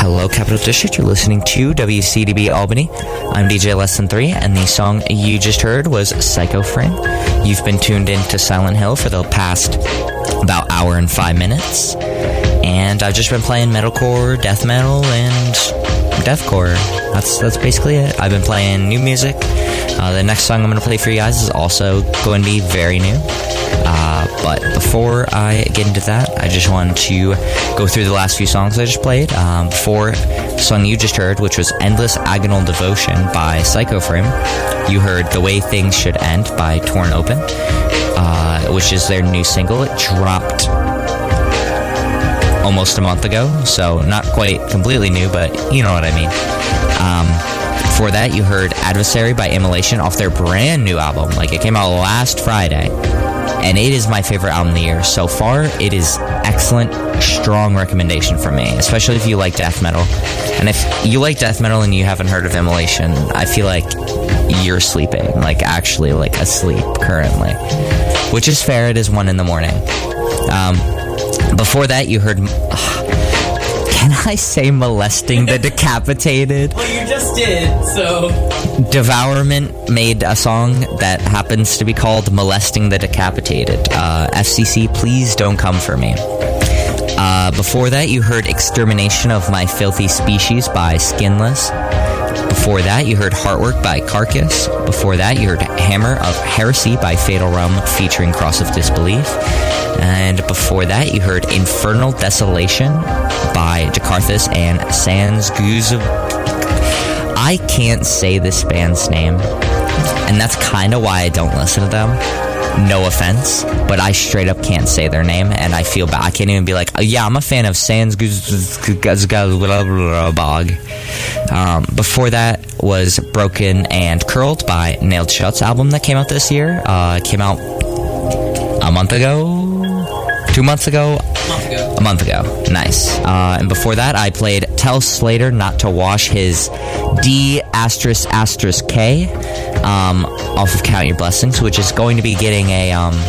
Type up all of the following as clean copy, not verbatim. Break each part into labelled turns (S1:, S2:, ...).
S1: Hello, Capital District. You're listening to WCDB Albany. I'm DJ Less Than 3, and the song you just heard was Psycho Frame. You've been tuned in to Silent Hill for the past about hour and 5 minutes, and I've just been playing metalcore, death metal, and deathcore. That's basically it. I've been playing new music. The next song I'm going to play for you guys is also going to be very new. But before I get into that, I just wanted to go through the last few songs I just played. Before the song you just heard, which was Endless Agonal Devotion by Psycho Frame, you heard The Way Things Should End by Torn Open, which is their new single. It dropped almost a month ago, so not quite completely new, but you know what I mean. Before that, you heard Adversary by Immolation off their brand new album. Like, it came out last Friday, and it is my favorite album of the year. So far, it is excellent, strong recommendation from me, especially if you like death metal. And if you like death metal and you haven't heard of Immolation, I feel like you're sleeping, like actually like asleep currently, which is fair. It is 1 a.m. Before that, you heard... Can I say Molesting the Decapitated?
S2: Well, you just did, so...
S1: Devourment made a song that happens to be called Molesting the Decapitated. FCC, please don't come for me. Before that, you heard Extermination of My Filthy Species by Skinless. Before that, you heard Heartwork by Carcass. Before that, you heard Hammer of Heresy by Fatal Realm featuring Cross of Disbelief. And before that, you heard Infernal Desolation by Jakarthus and Sans Guz. I can't say this band's name, and that's kind of why I don't listen to them. No offense, but I straight up can't say their name, and I feel bad. I can't even be like, oh, yeah, I'm a fan of Sans Guz. Before that was Broken and Curled by Nailed Shut's album that came out this year. Came out a month ago? 2 months ago? A month ago. Nice. And before that, I played Tell Slater Not to Wash His D*****K off of Count Your Blessings, which is going to be getting a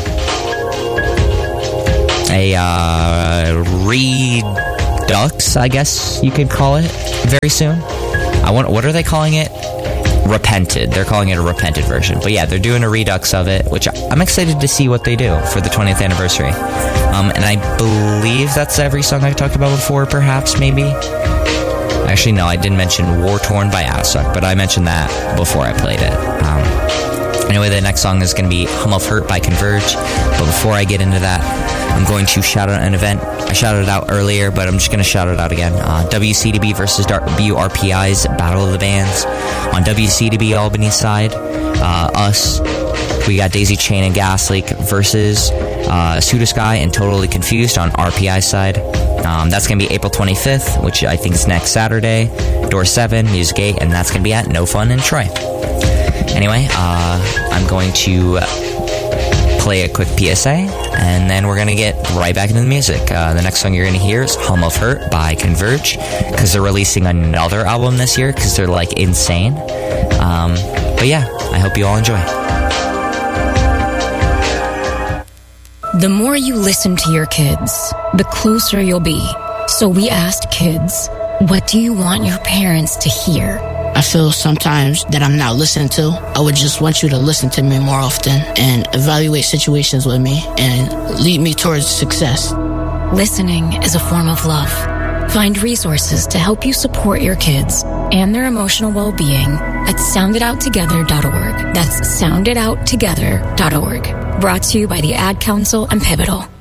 S1: redux, I guess you could call it, very soon. What are they calling it? Repented. They're calling it a repented version. But yeah, they're doing a redux of it, which I'm excited to see what they do for the 20th anniversary. And I believe that's every song I talked about before, perhaps, maybe. Actually, no, I didn't mention War Torn by Assuck, but I mentioned that before I played it. Anyway, the next song is going to be Hum of Hurt by Converge. But before I get into that, I'm going to shout out an event. I shouted it out earlier, but I'm just going to shout it out again. WCDB versus WRPI's Battle of the Bands. On WCDB Albany side, us, we got Daisy Chain and Gas Leak versus Pseudosky and Totally Confused on RPI side. That's going to be April 25th, which I think is next Saturday. Door 7, Music 8, and that's going to be at No Fun in Troy. Anyway, I'm going to play a quick PSA, and then we're going to get right back into the music. The next song you're going to hear is Hum of Hurt by Converge, because they're releasing another album this year, because they're, like, insane. But yeah, I hope you all enjoy.
S3: The more you listen to your kids, the closer you'll be. So we asked kids, what do you want your parents to hear?
S4: I feel sometimes that I'm not listened to. I would just want you to listen to me more often and evaluate situations with me and lead me towards success.
S3: Listening is a form of love. Find resources to help you support your kids and their emotional well-being at soundedouttogether.org. That's soundedouttogether.org. Brought to you by the Ad Council and Pivotal.